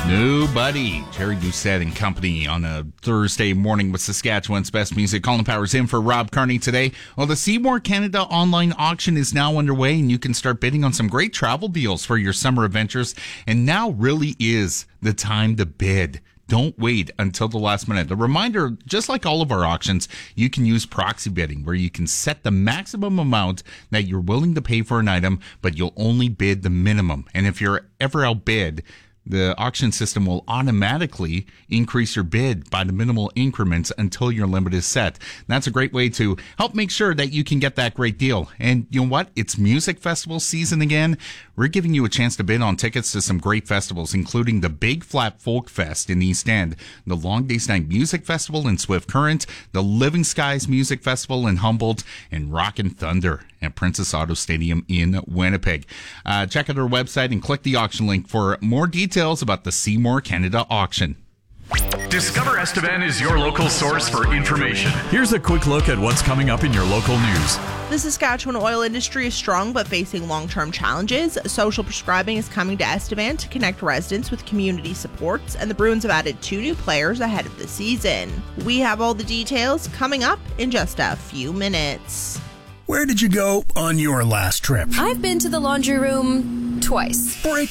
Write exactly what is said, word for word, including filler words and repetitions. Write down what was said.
Nobody. Jerry Doucette and company on a Thursday morning with Saskatchewan's best music. Colin Powers in for Rob Carney today. Well, the Seymour Canada online auction is now underway, and you can start bidding on some great travel deals for your summer adventures. And now really is the time to bid. Don't wait until the last minute. A reminder, just like all of our auctions, you can use proxy bidding, where you can set the maximum amount that you're willing to pay for an item, but you'll only bid the minimum. And if you're ever outbid, the auction system will automatically increase your bid by the minimal increments until your limit is set. And that's a great way to help make sure that you can get that great deal. And you know what? It's music festival season again. We're giving you a chance to bid on tickets to some great festivals, including the Big Flat Folk Fest in East End, the Long Days Night Music Festival in Swift Current, the Living Skies Music Festival in Humboldt, and Rockin' Thunder at Princess Auto Stadium in Winnipeg. Uh, check out our website and click the auction link for more details about the Seymour Canada auction. Discover Estevan is your local source for information. Here's a quick look at what's coming up in your local news. The Saskatchewan oil industry is strong but facing long-term challenges. Social prescribing is coming to Estevan to connect residents with community supports, and the Bruins have added two new players ahead of the season. We have all the details coming up in just a few minutes. Where did you go on your last trip? I've been to the laundry room twice. Break